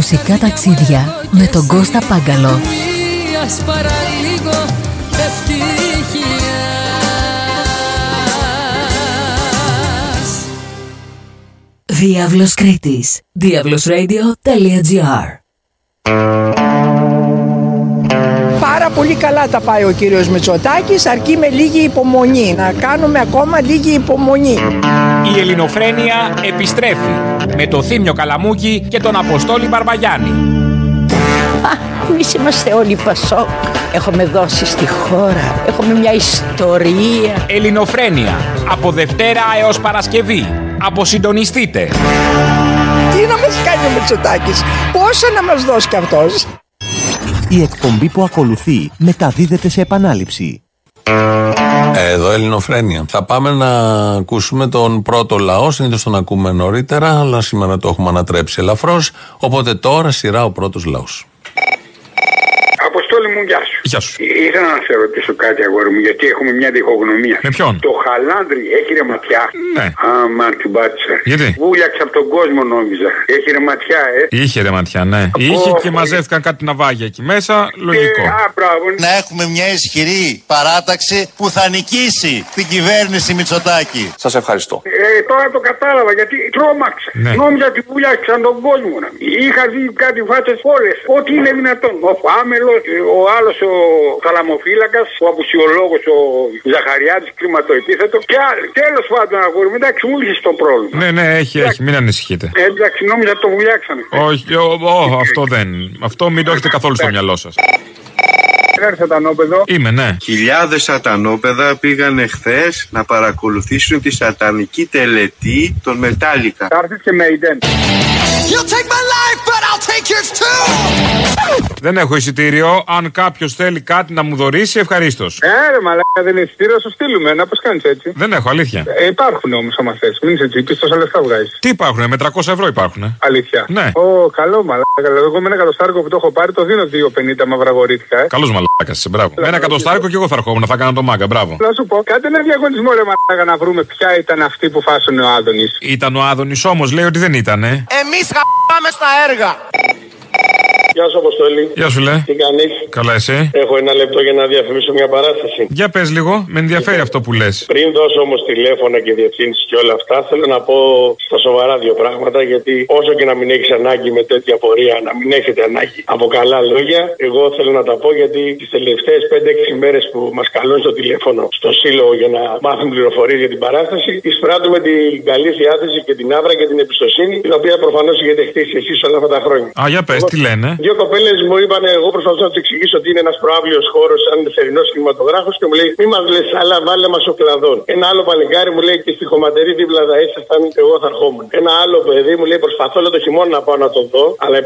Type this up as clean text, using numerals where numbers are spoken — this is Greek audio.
Μουσικά ταξίδια με τον Κώστα Πάγκαλο. Διάβλος Κρήτης. diablosradio.gr. Πάρα πολύ καλά τα πάει ο κύριος Μητσοτάκης, αρκεί με λίγη υπομονή. Να κάνουμε ακόμα λίγη υπομονή. Η ελληνοφρένεια επιστρέφει με το Θήμιο Καλαμούκη και τον Αποστόλη Μπαρμπαγιάννη. Εμείς είμαστε όλοι Πασόκ. Έχουμε δώσει στη χώρα. Έχουμε μια ιστορία. Ελληνοφρένεια από Δευτέρα έως Παρασκευή. Αποσυντονιστείτε. Τι να μας κάνει ο Μητσοτάκης, πόσα να μας δώσει κι αυτός. Η εκπομπή που ακολουθεί μεταδίδεται σε επανάληψη. Εδώ Ελληνοφρένεια. Θα πάμε να ακούσουμε τον πρώτο λαό. Συνήθως τον ακούμε νωρίτερα, αλλά σήμερα το έχουμε ανατρέψει ελαφρώς. Οπότε τώρα σειρά ο πρώτος λαός. Αποστόλη μου, γεια σου. Γεια σου. Ήθελα να σε ρωτήσω κάτι, αγόρι μου, γιατί έχουμε μια διχογνωμία. Με ποιον? Το χαλάνδρι έχει ρεματιά. Ναι. Αμάν την πάτησα. Γιατί? Βούλιαξε από τον κόσμο, νόμιζα. Έχει ρεματιά, Είχε ρεματιά, ναι. Είχε και μαζεύτηκαν κάτι ναυάγια εκεί μέσα. Λογικό. Μπράβο. Να έχουμε μια ισχυρή παράταξη που θα νικήσει την κυβέρνηση Μητσοτάκη. Σας ευχαριστώ. Τώρα το κατάλαβα, γιατί τρόμαξα. Ναι. Νόμιζα ότι βούλιαξαν τον κόσμο. Είχα δει κάτι φάτσες όλες. Ό,τι είναι δυνατόν. Ο Φάμελος, ο άλλος ο θαλαμοφύλακας, ο απουσιολόγος, ο Ζαχαριάδης, κλιματοεπίθετο και άλλοι. Τέλος πάντων, αγόρι μου, εντάξει, μου λύσεις το πρόβλημα. Ναι, έχει, μην ανησυχείτε. Εντάξει, νόμιζα το βουλιάξανε. Όχι, αυτό δεν. Αυτό μην το έχετε καθόλου στο μυαλό σας. Σατανόπεδο. Είμαι, ναι. Χιλιάδες σατανόπεδα πήγαν χθες να παρακολουθήσουν τη σατανική τελετή των Μετάλλικα. Θα έρθεις και με Ιδέν. Δεν έχω εισιτήριο. Αν κάποιος θέλει κάτι να μου δωρήσει, ευχαρίστως. Ρε μαλάκα, δεν είναι εισιτήριο, σου στείλουμε. Να πώς κάνεις έτσι. Δεν έχω, αλήθεια. Υπάρχουν όμως άμα θες. Μην είσαι έτσι, τόσα λεφτά βγάζεις. Τι υπάρχουνε, με 300 ευρώ υπάρχουνε. Αλήθεια. Ναι. Καλό μαλάκα. Εγώ με ένα εκατοστάρικο που το έχω πάρει το δίνω 2,50 μαυραγορήθηκα. Καλός μαλάκας είσαι, μπράβο. Με ένα εκατοστάρικο και εγώ θα ερχόμουν, θα κάνω το μάγκα, μπράβο. Να σου πω, κάντε ένα διαγωνισμό ρε μαλάκα να βρούμε ποια ήταν αυτή που φάσωνε ο Άδωνης. Ήταν ο Άδωνης όμως, λέει ότι δεν ήτανε. Εμείς πάμε στα έργα. Γεια σου, Αποστολή. Γεια σου, λέει. Τι κάνεις? Καλά, εσύ? Έχω ένα λεπτό για να διαφημίσω μια παράσταση. Για πες λίγο, με ενδιαφέρει αυτό που λες. Πριν δώσω όμως τηλέφωνα και διευθύνσεις και όλα αυτά, θέλω να πω στα σοβαρά δύο πράγματα. Γιατί όσο και να μην έχεις ανάγκη με τέτοια πορεία, να μην έχετε ανάγκη από καλά λόγια, εγώ θέλω να τα πω γιατί τις τελευταίες 5-6 μέρες που μας καλούν στο τηλέφωνο στο σύλλογο για να μάθουν πληροφορίες για την παράσταση, εισπράττουμε την καλή διάθεση και την άβρα και την εμπιστοσύνη, την οποία προφανώς έχετε χτίσει εσείς όλα αυτά τα χρόνια. Α, για πες, τι λένε? Δύο κοπέλες μου είπαν, εγώ προσπαθούσα να του εξηγήσω ότι είναι ένας προαύλιος χώρος, σαν θερινός κινηματογράφος και μου λέει: μη μας λες άλλα, βάλε μας ο κλαδόν. Ένα άλλο παλικάρι μου λέει: και στη χωματερή δίπλα θα ήσασταν, εγώ θα ερχόμουν. Ένα άλλο παιδί μου λέει: προσπαθώ όλο το χειμώνα να πάω να το δω, αλλά